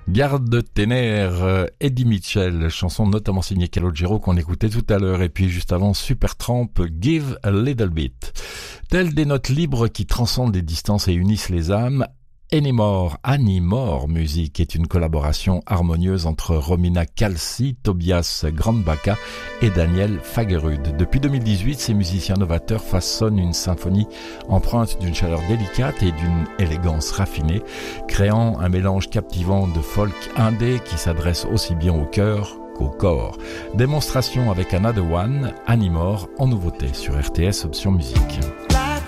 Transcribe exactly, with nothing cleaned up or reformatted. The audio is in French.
Garde tes nerfs, Eddie Mitchell, chanson notamment signée Calogero qu'on écoutait tout à l'heure, et puis juste avant Supertramp, Give a Little Bit. Telles des notes libres qui transcendent les distances et unissent les âmes, Anymore, Anymore Music est une collaboration harmonieuse entre Romina Calci, Tobias Grandbacca et Daniel Fagerud. Depuis deux mille dix-huit, ces musiciens novateurs façonnent une symphonie empreinte d'une chaleur délicate et d'une élégance raffinée, créant un mélange captivant de folk indé qui s'adresse aussi bien au cœur qu'au corps. Démonstration avec Another One, Anymore en nouveauté sur R T S Option Musique.